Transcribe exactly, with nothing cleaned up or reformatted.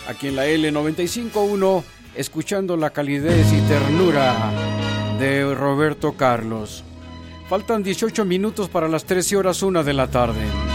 aquí en la L noventa y cinco punto uno, escuchando la calidez y ternura de Roberto Carlos. Faltan dieciocho minutos para las trece horas una de la tarde.